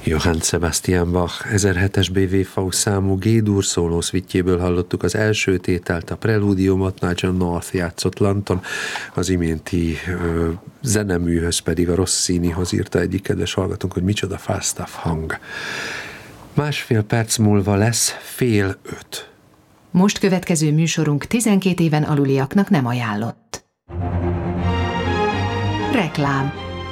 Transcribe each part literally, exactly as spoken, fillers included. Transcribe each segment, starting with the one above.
Johann Sebastian Bach ezerhetes bé vé Faust számú G-dur szóló szvittjéből hallottuk az első tételt, a prelúdiumot, Nigel North játszott Lanton, az iménti ö, zeneműhöz pedig a Rossinihoz írta egyik kedves hallgatónk, hogy micsoda Falstaff hang. Másfél perc múlva lesz fél öt. Most következő műsorunk tizenkét éven aluliaknak nem ajánlott. Reklám.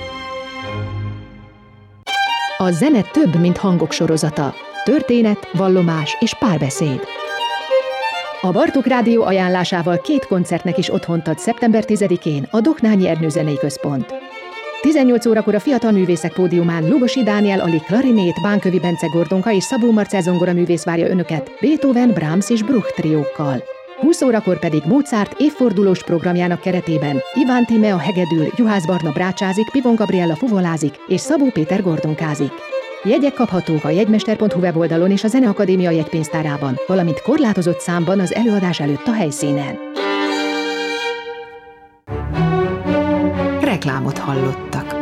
A zene több, mint hangok sorozata. Történet, vallomás és párbeszéd. A Bartók Rádió ajánlásával két koncertnek is otthont ad szeptember tizedikén a Doknányi Ernő Zenei Központ. tizennyolc órakor a Fiatal Művészek Pódiumán Lugosi Dániel Ali klarinét, Bánkövi Bence Gordonka és Szabó Marcell zongoraművész várja önöket Beethoven, Brahms és Bruch triókkal. húsz órakor pedig Mozart évfordulós programjának keretében Iván Tímea hegedül, Juhász Barna brácsázik, Pivon Gabriella fuvolázik és Szabó Péter gordonkázik. Jegyek kaphatók a jegymester pont hu weboldalon és a Zeneakadémia jegypénztárában, valamint korlátozott számban az előadás előtt a helyszínen. Reklámot hallottak.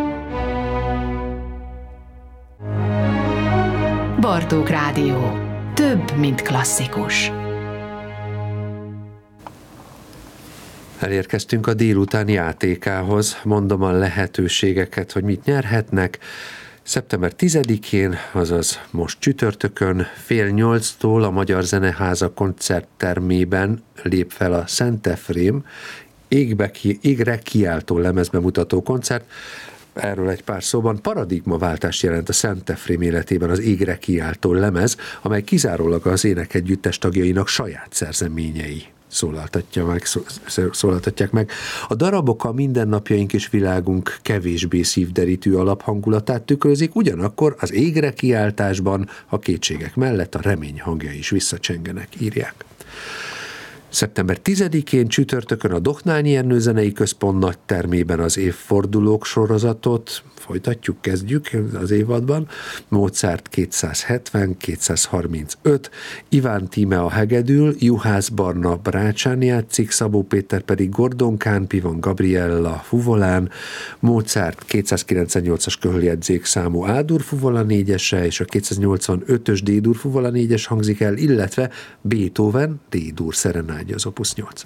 Bartók Rádió. Több, mint klasszikus. Elérkeztünk a délután játékához, mondom a lehetőségeket, hogy mit nyerhetnek. szeptember tizedikén, azaz most csütörtökön, fél nyolctól a Magyar Zeneháza koncerttermében lép fel a Szent Efrém égbe ki, égre kiáltó lemezbemutató koncert. Erről egy pár szóban. Paradigmaváltást jelent a Szent Efrém életében az égre kiáltó lemez, amely kizárólag az énekegyüttes tagjainak saját szerzeményei szólaltatja meg, szólaltatják meg. A darabok a mindennapjaink és világunk kevésbé szívderítő alaphangulatát tükrözik, ugyanakkor az égre kiáltásban a kétségek mellett a remény hangjai is visszacsengenek, írják. szeptember tizedikén csütörtökön a Doknányi Ernő Zenei Központ nagy termében az évfordulók sorozatot folytatjuk, kezdjük az évadban. Mozart kétszázhetven kétszázharmincöt, Iván Tímea hegedül, Juhász Barna brácsán játszik, Szabó Péter pedig gordonkán, Pivon Gabriella fuvolán, Mozart kétszázkilencvennyolcas köhöljegyzék számú A-dur fuvola négyese és a kétszáznyolcvanötös D-dur fuvola négyes hangzik el, illetve Beethoven D-dur szerenádja az opus nyolc.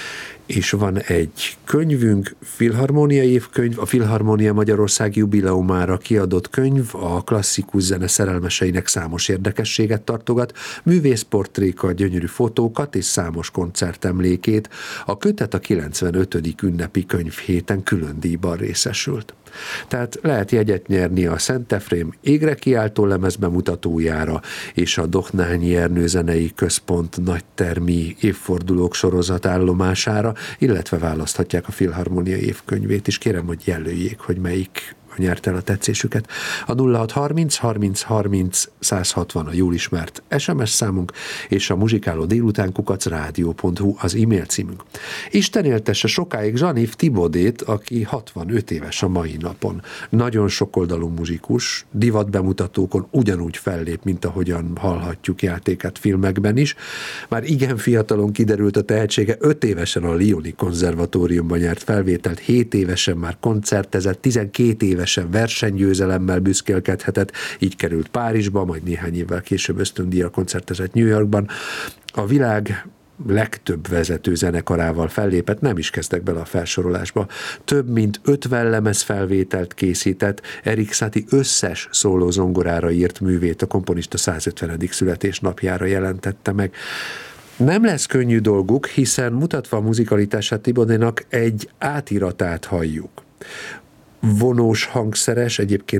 És van egy könyvünk, Filharmónia évkönyv, a Filharmónia Magyarország jubileumára kiadott könyv, a klasszikus zene szerelmeseinek számos érdekességet tartogat, művészportrékat, gyönyörű fotókat és számos koncertemlékét. A kötet a kilencvenötödik ünnepi könyvhéten külön díjban részesült. Tehát lehet jegyet nyerni a Szent Efrém égre kiáltó lemez bemutatójára és a Doknányi Ernő Zenei Központ nagytermi évfordulók sorozat állomására, illetve választhatják a Filharmónia évkönyvét is. Kérem, hogy jelöljék, hogy melyik nyert el a tetszésüket. A nulla hat harminc harminc harminc száz hatvan a jól ismert es em es számunk, és a muzsikáló délután kukac rádió pont hu az e-mail címünk. Isten éltesse sokáig Jean-Yves Thibaudet, aki hatvanöt éves a mai napon. Nagyon sokoldalú muzsikus, divat bemutatókon ugyanúgy fellép, mint ahogyan hallhatjuk játékát filmekben is. Már igen fiatalon kiderült a tehetsége, öt évesen a Lyoni konzervatóriumban nyert felvételt, hét évesen már koncertezett, tizenkét évesen versenygyőzelemmel büszkélkedhetett, így került Párizsba, majd néhány évvel később ösztöndíjjal koncertezett New Yorkban. A világ legtöbb vezető zenekarával fellépett, nem is kezdtek bele a felsorolásba. Több mint ötven lemez felvételt készített, Erik Satie összes szóló zongorára írt művét a komponista százötvenedik születésnapjára jelentette meg. Nem lesz könnyű dolguk, hiszen mutatva a muzikalitását Thibaudetnak egy átiratát halljuk. Vonós hangszeres, egyébként